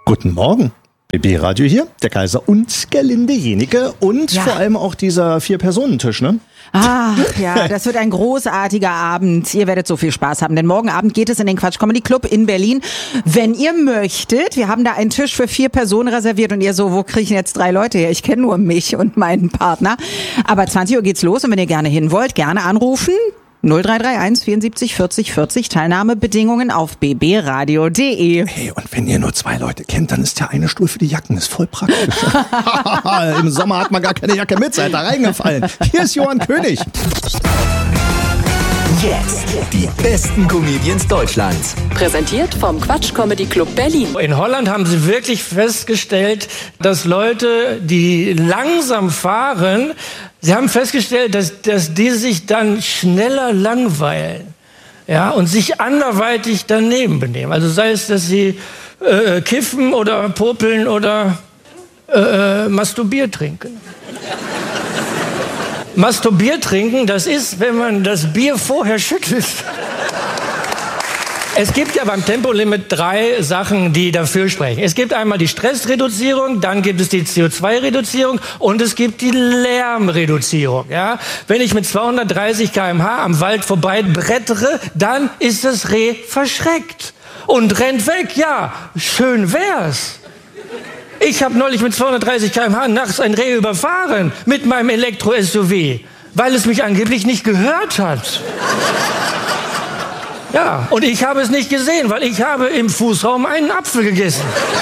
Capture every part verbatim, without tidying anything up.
Guten Morgen. B B-Radio hier, der Kaiser und Gerlinde Jenike und ja. vor allem auch dieser Vier-Personen-Tisch, ne? Ach ja, das wird ein großartiger Abend. Ihr werdet so viel Spaß haben, denn morgen Abend geht es in den Quatsch Comedy Club in Berlin. Wenn ihr möchtet, wir haben da einen Tisch für vier Personen reserviert und ihr so, wo kriege ich jetzt drei Leute her? Ich kenne nur mich und meinen Partner. Aber zwanzig Uhr geht's los und wenn ihr gerne hin wollt, gerne anrufen. null drei drei eins vierundsiebzig vierzig vierzig, Teilnahmebedingungen auf b b radio punkt d e. Hey, und wenn ihr nur zwei Leute kennt, dann ist ja eine Stuhl für die Jacken, ist voll praktisch. Im Sommer hat man gar keine Jacke mit, seid da reingefallen. Hier ist Johann König. Jetzt die besten Comedians Deutschlands. Präsentiert vom Quatsch Comedy Club Berlin. In Holland haben sie wirklich festgestellt, dass Leute, die langsam fahren, sie haben festgestellt, dass, dass die sich dann schneller langweilen, ja, und sich anderweitig daneben benehmen. Also sei es, dass sie äh, kiffen oder popeln oder äh, Masturbier trinken. Masturbier trinken, das ist, wenn man das Bier vorher schüttelt. Es gibt ja beim Tempolimit drei Sachen, die dafür sprechen. Es gibt einmal die Stressreduzierung, dann gibt es die C O zwei Reduzierung und es gibt die Lärmreduzierung. Ja? Wenn ich mit zweihundertdreißig Kilometer pro Stunde am Wald vorbei brettere, dann ist das Reh verschreckt und rennt weg. Ja, schön wär's. Ich habe neulich mit zweihundertdreißig Kilometer pro Stunde nachts ein Reh überfahren mit meinem Elektro-S U V, weil es mich angeblich nicht gehört hat. Ja, und ich habe es nicht gesehen, weil ich habe im Fußraum einen Apfel gegessen.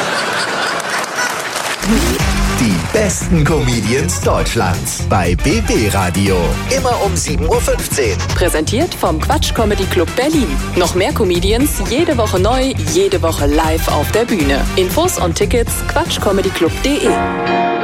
Die besten Comedians Deutschlands bei B B-Radio. Immer um sieben Uhr fünfzehn. Präsentiert vom Quatsch Comedy Club Berlin. Noch mehr Comedians, jede Woche neu, jede Woche live auf der Bühne. Infos und Tickets quatsch comedy club punkt d e.